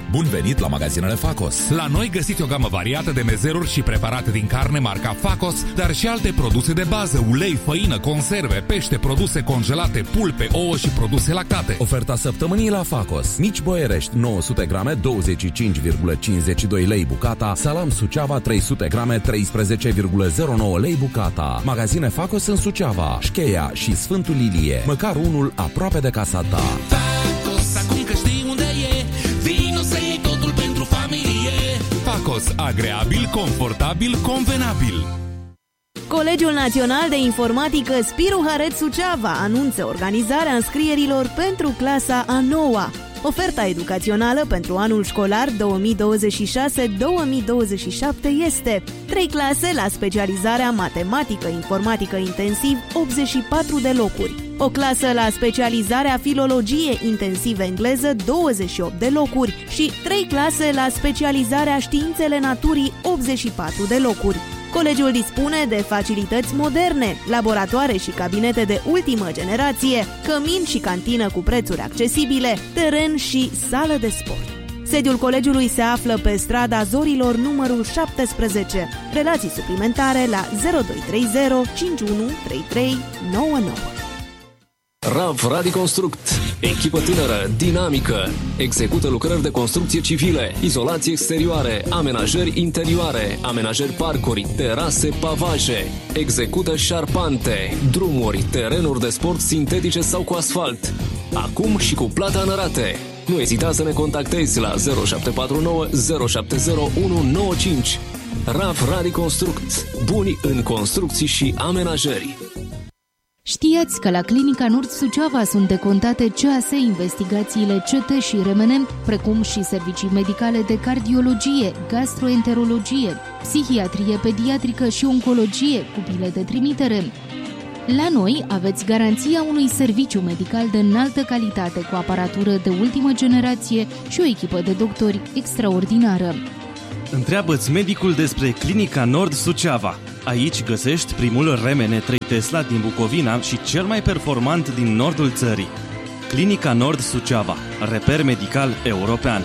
Bun venit la magazinele Facos! La noi găsiți o gamă variată de mezeruri și preparate din carne marca Facos, dar și alte produse de bază, ulei, făină, conserve, pește, produse congelate, pulpe, ouă și produse lactate. Oferta săptămânii la Facos. Mici boierești 900 grame 25,52 lei bucata, salam Suceava 300 grame 13,09 lei bucata. Magazine Facos în Suceava, Șcheia și Sfântul Ilie, măcar unul aproape de casa ta. Facos, acum că știi unde e, vino să iei totul pentru familie. Facos, agreabil, confortabil, convenabil. Colegiul Național de Informatică Spiru Haret Suceava anunță organizarea înscrierilor pentru clasa a 9-a. Oferta educațională pentru anul școlar 2026-2027 este 3 clase la specializarea matematică-informatică intensiv, 84 de locuri. O clasă la specializarea filologie intensiv engleză, 28 de locuri și 3 clase la specializarea științele naturii, 84 de locuri. Colegiul dispune de facilități moderne, laboratoare și cabinete de ultimă generație, cămin și cantină cu prețuri accesibile, teren și sală de sport. Sediul colegiului se află pe strada Zorilor numărul 17. Relații suplimentare la 0230 51 33 99. RAV Radiconstruct, echipă tânără, dinamică, execută lucrări de construcție civile, izolații exterioare, amenajări interioare, amenajări parcuri, terase, pavaje, execută șarpante, drumuri, terenuri de sport sintetice sau cu asfalt. Acum și cu plata în rate. Nu ezita să ne contactezi la 0749 070 195. RAV Radiconstruct, buni în construcții și amenajări. Știați că la Clinica Nord Suceava sunt decontate CAS, investigațiile CT și RMN, precum și servicii medicale de cardiologie, gastroenterologie, psihiatrie pediatrică și oncologie cu bile de trimitere. La noi aveți garanția unui serviciu medical de înaltă calitate cu aparatură de ultimă generație și o echipă de doctori extraordinară. Întreabă-ți medicul despre Clinica Nord Suceava. Aici găsești primul RMN 3 Tesla din Bucovina și cel mai performant din nordul țării. Clinica Nord Suceava, reper medical european.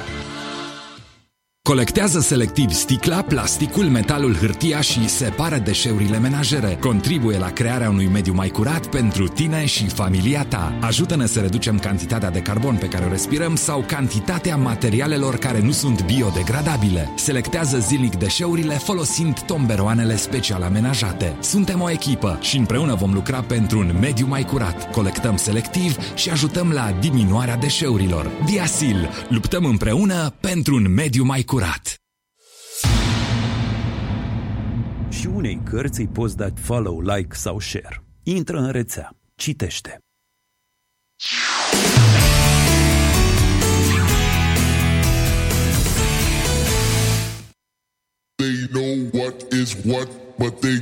Colectează selectiv sticla, plasticul, metalul, hârtia și separă deșeurile menajere. Contribuie la crearea unui mediu mai curat pentru tine și familia ta. Ajută-ne să reducem cantitatea de carbon pe care o respirăm sau cantitatea materialelor care nu sunt biodegradabile. Selectează zilnic deșeurile folosind tomberoanele special amenajate. Suntem o echipă și împreună vom lucra pentru un mediu mai curat. Colectăm selectiv și ajutăm la diminuarea deșeurilor. Diasil. Luptăm împreună pentru un mediu mai curat. Și unei cărți îi poți da follow, like sau share. Intră în rețea, citește. They know what is what, but they